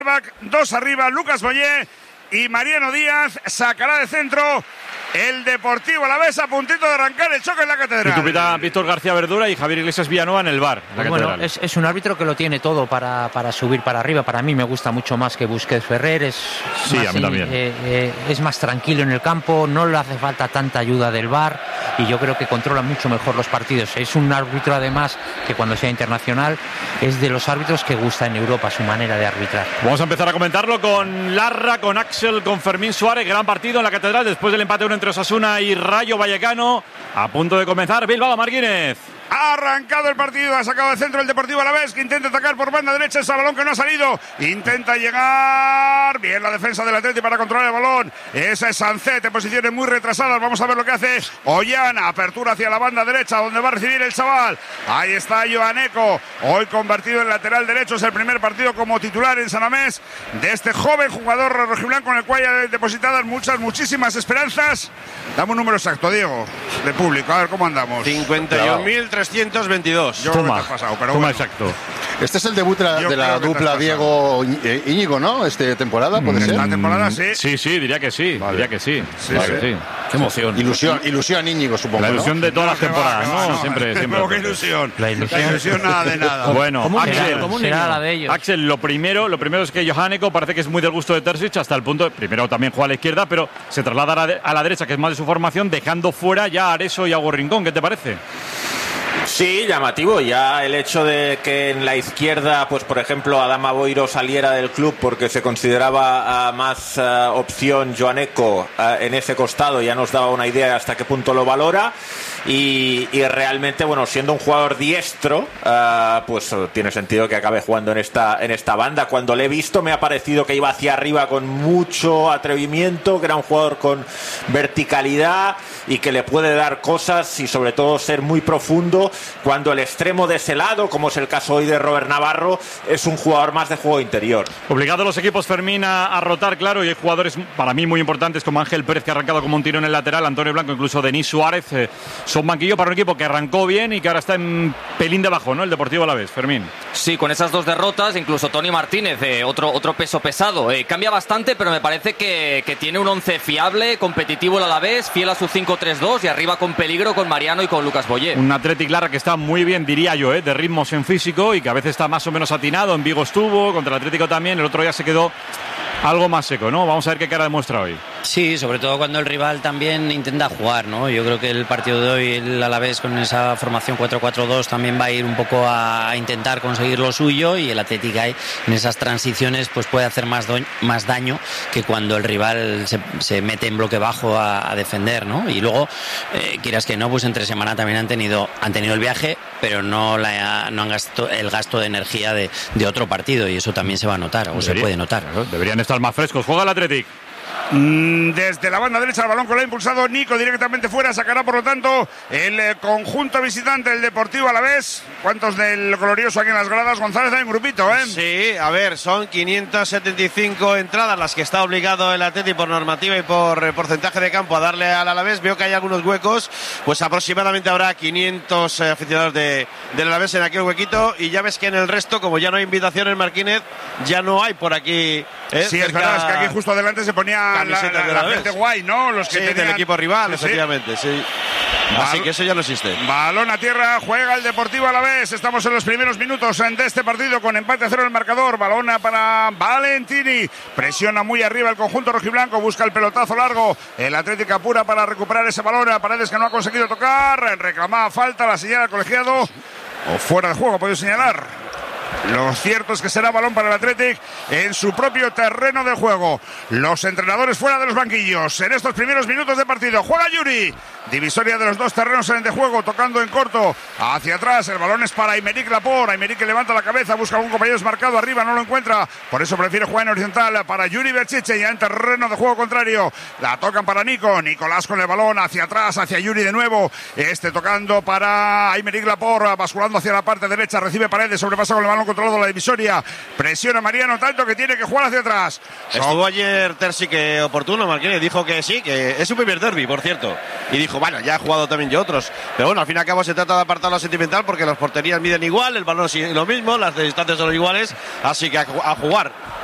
Dos arriba, Lucas Boyé y Mariano Díaz. Sacará de centro el Deportivo Alavés, a puntito de arrancar el choque en la Catedral. Y tu pita Víctor García Verdura y Javier Iglesias Villanueva en el VAR. Bueno, es un árbitro que lo tiene todo para subir para arriba. Para mí me gusta mucho más que Busquets Ferrer. Sí, a mí también. Es más tranquilo en el campo, no le hace falta tanta ayuda del VAR y yo creo que controla mucho mejor los partidos. Es un árbitro además que cuando sea internacional es de los árbitros que gusta en Europa su manera de arbitrar. Vamos a empezar a comentarlo con Larra, con Axel, con Fermín Suárez. Gran partido en la Catedral después del empate 1 entre Osasuna y Rayo Vallecano. A punto de comenzar Bilbao Martínez. Ha arrancado el partido, ha sacado de centro el Deportivo Alavés, que intenta atacar por banda derecha, ese balón que no ha salido, intenta llegar, bien la defensa del Atleti para controlar el balón, esa es Sancet en posiciones muy retrasadas, vamos a ver lo que hace Ollana, apertura hacia la banda derecha, donde va a recibir el chaval, ahí está Joaneco, hoy convertido en lateral derecho, es el primer partido como titular en San Mamés, de este joven jugador rojiblanco en el cual hay depositadas muchísimas esperanzas. Dame un número exacto, Diego, de público, a ver cómo andamos. 51.322. Yo creo que te has pasado, pero bueno. Exacto. Este es el debut de la dupla Diego Íñigo, ¿no? Esta temporada, ¿puede ser? Esta temporada sí. Sí, diría que sí. Vale. Diría que sí. Sí. Qué emoción. Ilusión Íñigo, supongo. La ilusión, ¿no?, de todas las temporadas, ¿no? Siempre. Qué ilusión. La ilusión nada de nada. Bueno, será la de ellos. Axel, lo primero es que Johaneco parece que es muy del gusto de Terzic hasta el punto, primero también juega a la izquierda, pero se traslada a la derecha, que es más de su formación, dejando fuera ya a Areso y a Gorrincón. ¿Qué te parece? Sí, llamativo. Ya el hecho de que en la izquierda, pues por ejemplo, Adama Boiro saliera del club porque se consideraba más opción Joaneco en ese costado, ya nos daba una idea de hasta qué punto lo valora. Y realmente, bueno, siendo un jugador diestro, pues tiene sentido que acabe jugando en esta banda. Cuando le he visto me ha parecido que iba hacia arriba con mucho atrevimiento, que era un jugador con verticalidad y que le puede dar cosas y sobre todo ser muy profundo, cuando el extremo de ese lado, como es el caso hoy de Robert Navarro, es un jugador más de juego interior. Obligado los equipos, Fermín, a rotar, claro, y hay jugadores para mí muy importantes como Ángel Pérez, que ha arrancado como un tiro en el lateral, Antonio Blanco, incluso Denis Suárez, son banquillo para un equipo que arrancó bien y que ahora está en pelín debajo, ¿no? El Deportivo Alavés, Fermín. Sí, con esas dos derrotas, incluso Tony Martínez, otro peso pesado, cambia bastante, pero me parece que tiene un once fiable, competitivo el Alavés, fiel a su 5-3-2 y arriba con peligro con Mariano y con Lucas Boyé. Un Athletic Lara que está muy bien, diría yo, de ritmos en físico y que a veces está más o menos atinado. En Vigo estuvo, contra el Atlético también, el otro día se quedó algo más seco, ¿no? Vamos a ver qué cara demuestra hoy. Sí, sobre todo cuando el rival también intenta jugar, ¿no? Yo creo que el partido de hoy, el Alavés con esa formación 4-4-2 también va a ir un poco a intentar conseguir lo suyo, y el Athletic en esas transiciones pues puede hacer más daño que cuando el rival se mete en bloque bajo a defender, ¿no? Y luego, quieras que no, pues entre semana también han tenido el viaje, pero no han gastado el gasto de energía de otro partido, y eso también se va a notar, o se puede notar. Claro, deberían estar más frescos. Juega el Athletic. Desde la banda derecha el balón que lo ha impulsado Nico directamente fuera, sacará por lo tanto el conjunto visitante del Deportivo Alavés. ¿Cuántos del glorioso aquí en las gradas? González, hay un grupito, ¿eh? Sí, a ver, son 575 entradas las que está obligado el Atleti por normativa y por porcentaje de campo a darle al Alavés. Veo que hay algunos huecos, pues aproximadamente habrá 500 aficionados del Alavés en aquel huequito, y ya ves que en el resto, como ya no hay invitaciones, Martínez, ya no hay por aquí. Sí, es verdad, es que aquí justo adelante se ponía la gente guay, ¿no? Los que tenían del equipo rival, sí, efectivamente, sí. Así que eso ya no existe. Balón a tierra, juega el Deportivo Alavés. Estamos en los primeros minutos de este partido con empate a 0 en el marcador. Balón para Valentini. Presiona muy arriba el conjunto rojiblanco. Busca el pelotazo largo. El Atlético apura para recuperar ese balón. A Paredes, que no ha conseguido tocar. Reclamada falta, la señala el colegiado. O fuera de juego, puede señalar. Lo cierto es que será balón para el Athletic en su propio terreno de juego. Los entrenadores fuera de los banquillos en estos primeros minutos de partido. Juega Yuri. Divisoria de los dos terrenos de juego, tocando en corto hacia atrás. El balón es para Aymeric Laporte. Aymeric que levanta la cabeza, busca algún compañero desmarcado arriba, no lo encuentra. Por eso prefiere jugar en horizontal para Yuri Berchiche, ya en terreno de juego contrario. La tocan para Nico. Nicolás con el balón hacia atrás, hacia Yuri de nuevo. Tocando para Aymeric Laporte, basculando hacia la parte derecha. Recibe Paredes, sobrepasa con el balón controlado la divisoria. Presiona Mariano tanto que tiene que jugar hacia atrás. Estuvo ayer Terzic oportuno, Martínez dijo que sí, que es su primer derbi, por cierto. Y dijo, bueno, ya he jugado también yo otros. Pero bueno, al fin y al cabo se trata de apartar lo sentimental, porque las porterías miden igual, el balón es lo mismo, las distancias son iguales, así que a jugar.